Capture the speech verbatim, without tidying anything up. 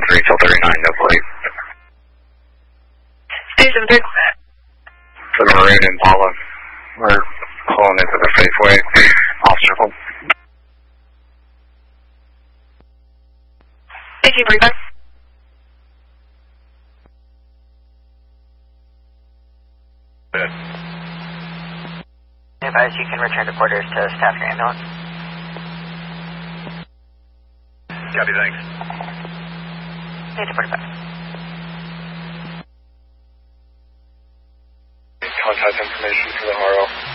three till thirty-nine, no plate. Station three. The Maroon Impala. We're pulling into the Safeway off circle. Station three. Good. Advise you can return to quarters to staff your ambulance. Copy, thanks. eight forty-five. Contact information for the R O.